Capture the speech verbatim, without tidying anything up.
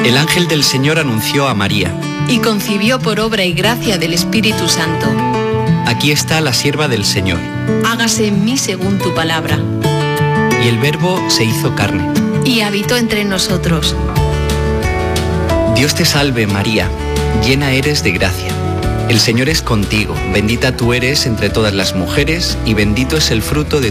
El ángel del Señor anunció a María. Y concibió por obra y gracia del Espíritu Santo. Aquí está la sierva del Señor. Hágase en mí según tu palabra. Y el Verbo se hizo carne. Y habitó entre nosotros. Dios te salve, María, llena eres de gracia. El Señor es contigo, bendita tú eres entre todas las mujeres, y bendito es el fruto de